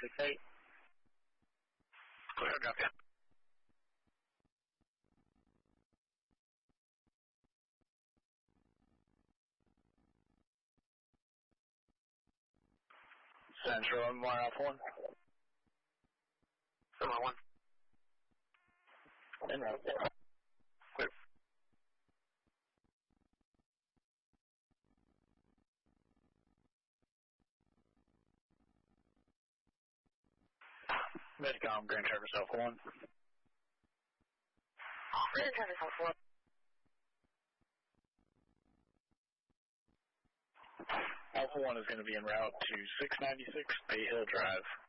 968. Clear, drop in. Central MRF1. Semi 1. En route. Clear. Midcom, Grand Traverse Alpha 1. Grand Traverse Alpha 1. Alpha 1 is going to be en route to 696 Bay Hill Drive.